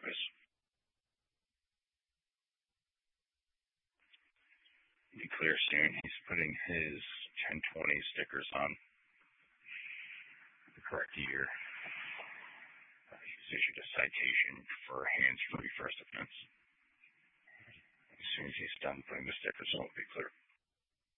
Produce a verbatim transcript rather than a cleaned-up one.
focus. Be clear soon. He's putting his ten twenty stickers on the correct year. Uh, he's issued a citation for hands-free first offense. As soon as he's done putting the stickers on, it'll be clear.